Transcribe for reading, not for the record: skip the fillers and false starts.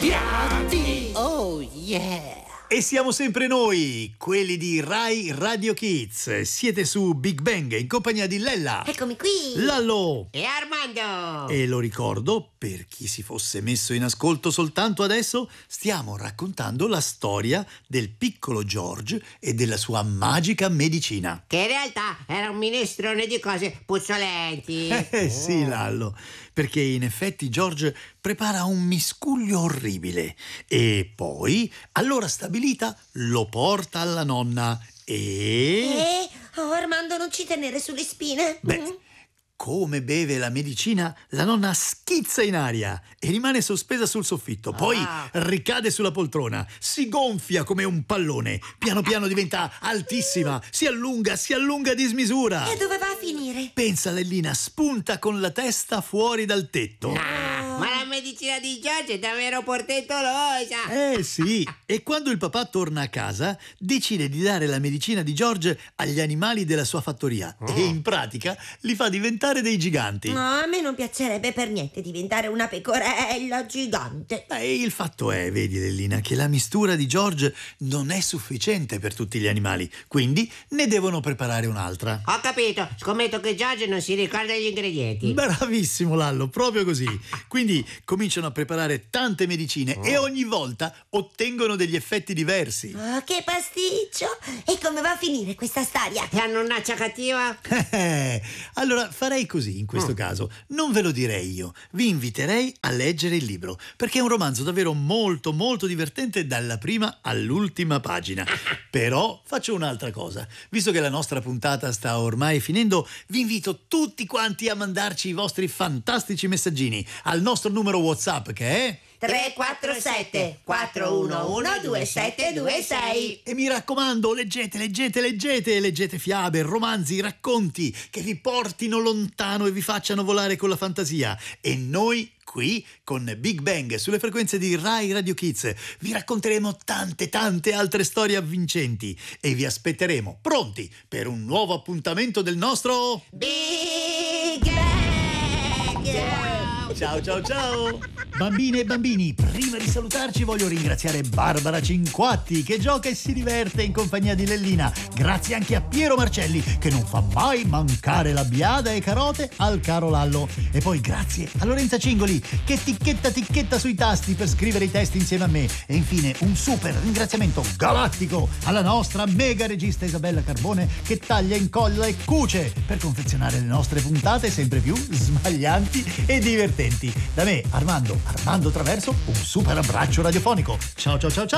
Piatti! Oh yeah! E siamo sempre noi, quelli di Rai Radio Kids. Siete su Big Bang in compagnia di Lella, Eccomi qui! Lallo. E Armando! E lo ricordo, per chi si fosse messo in ascolto soltanto adesso, stiamo raccontando la storia del piccolo George e della sua magica medicina. Che in realtà era un minestrone di cose puzzolenti. Sì, Lallo, perché in effetti George prepara un miscuglio orribile e poi, all'ora stabilita, lo porta alla nonna e... Oh, Armando, non ci tenere sulle spine. Beh, come beve la medicina, la nonna schizza in aria e rimane sospesa sul soffitto. Poi ricade sulla poltrona, si gonfia come un pallone. Piano piano diventa altissima, si allunga a dismisura. E dove va a finire? Pensa, Lellina, spunta con la testa fuori dal tetto. Ma la medicina di George è davvero portentolosa. Sì, e quando il papà torna a casa decide di dare la medicina di George agli animali della sua fattoria e in pratica li fa diventare dei giganti. No, a me non piacerebbe per niente diventare una pecorella gigante. Il fatto è, vedi Lellina, che la mistura di George non è sufficiente per tutti gli animali, quindi ne devono preparare un'altra. Ho capito, scommetto che George non si ricorda gli ingredienti. Bravissimo Lallo, proprio così. Quindi cominciano a preparare tante medicine e ogni volta ottengono degli effetti diversi. Oh, che pasticcio! E come va a finire questa storia? E hanno un'accia cattiva? Allora farei così in questo caso. Non ve lo direi io, vi inviterei a leggere il libro, perché è un romanzo davvero molto molto divertente dalla prima all'ultima pagina. Però faccio un'altra cosa. Visto che la nostra puntata sta ormai finendo, vi invito tutti quanti a mandarci i vostri fantastici messaggini al nostro numero WhatsApp, che è 347 411 2726. e mi raccomando, leggete fiabe, romanzi, racconti che vi portino lontano e vi facciano volare con la fantasia. E noi qui con Big Bang sulle frequenze di Rai Radio Kids vi racconteremo tante altre storie avvincenti e vi aspetteremo pronti per un nuovo appuntamento del nostro Big Bang! Ciao! Bambine e bambini, prima di salutarci voglio ringraziare Barbara Cinquatti che gioca e si diverte in compagnia di Lellina. Grazie anche a Piero Marcelli che non fa mai mancare la biada e carote al caro Lallo. E poi grazie a Lorenza Cingoli che ticchetta sui tasti per scrivere i testi insieme a me. E infine un super ringraziamento galattico alla nostra mega regista Isabella Carbone che taglia, incolla e cuce per confezionare le nostre puntate sempre più smaglianti e divertenti. Da me, Armando Traverso, un super abbraccio radiofonico. Ciao!